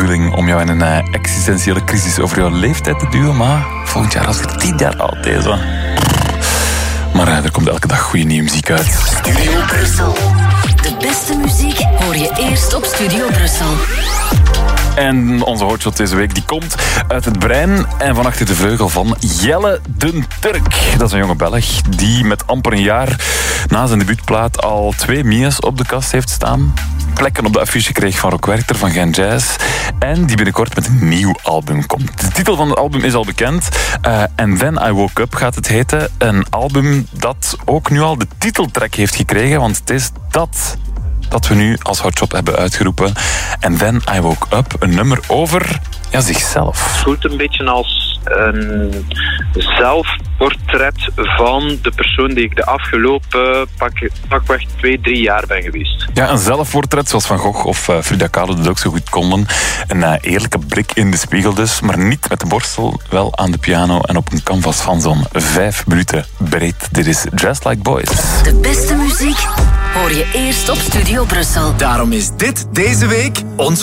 bedoeling om jou in een existentiële crisis over jouw leeftijd te duwen, maar volgend jaar als ik 10 jaar oud deze. Maar er komt elke dag goede nieuwe muziek uit. Studio Brussel. De beste muziek hoor je eerst op Studio Brussel. En onze hotshot deze week die komt uit het brein en van achter de vleugel van Jelle den Turk. Dat is een jonge Belg die met amper een jaar na zijn debuutplaat al 2 Mia's op de kast heeft staan. Plekken op de affiche kreeg van Rock Werchter van Gen Jazz. En die binnenkort met een nieuw album komt. De titel van het album is al bekend. And Then I Woke Up gaat het heten. Een album dat ook nu al de titeltrack heeft gekregen. Want het is dat we nu als hotshot hebben uitgeroepen. And Then I Woke Up. Een nummer over zichzelf. Het voelt een beetje als een zelfportret van de persoon die ik de afgelopen pakweg 2-3 jaar ben geweest. Ja, een zelfportret zoals Van Gogh of Frida Kahlo dat ook zo goed konden. Een eerlijke blik in de spiegel dus, maar niet met de borstel, wel aan de piano en op een canvas van zo'n 5 minuten breed. Dit is Just Like Boys. De beste muziek hoor je eerst op Studio Brussel. Daarom is dit deze week onze